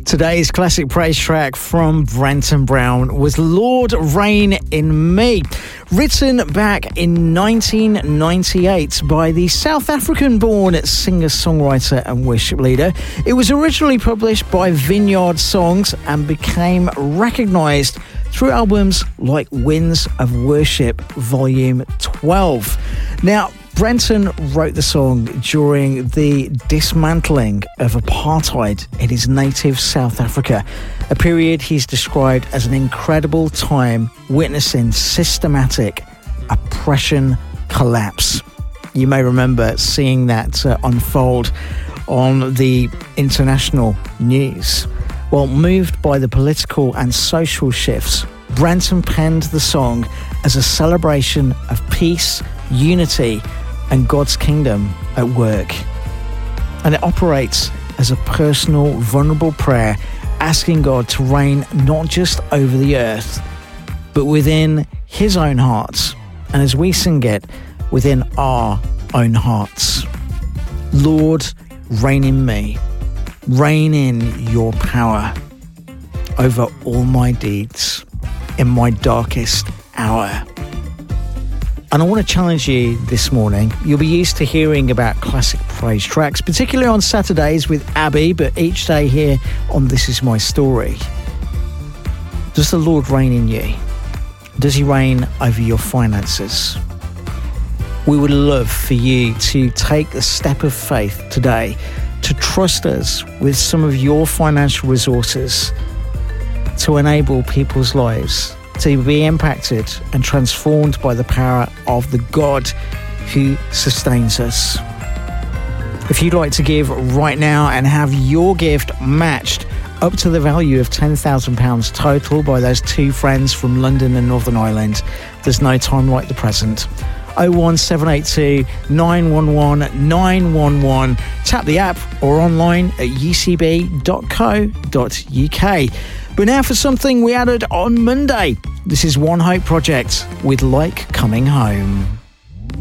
Today's classic praise track from Brenton Brown was Lord Reign in Me, written back in 1998 by the South African-born singer-songwriter and worship leader. It was originally published by Vineyard Songs and became recognised through albums like Winds of Worship Volume 12. Now, Brenton wrote the song during the dismantling of apartheid in his native South Africa, a period he's described as an incredible time witnessing systematic oppression collapse. You may remember seeing that unfold on the international news. Well, moved by the political and social shifts, Brenton penned the song as a celebration of peace, unity, and God's kingdom at work. And it operates as a personal, vulnerable prayer, asking God to reign not just over the earth, but within his own heart. And as we sing it, within our own hearts. Lord, reign in me. Reign in your power over all my deeds in my darkest hour. And I want to challenge you this morning. You'll be used to hearing about classic praise tracks, particularly on Saturdays with Abby, but each day here on This Is My Story. Does the Lord reign in you? Does he reign over your finances? We would love for you to take a step of faith today to trust us with some of your financial resources to enable people's lives to be impacted and transformed by the power of the God who sustains us. If you'd like to give right now and have your gift matched up to the value of £10,000 total by those two friends from London and Northern Ireland, there's no time like the present. 01782 911 911. Tap the app or online at ucb.co.uk. But now for something we added on Monday. This is One Hope Project with Like Coming Home.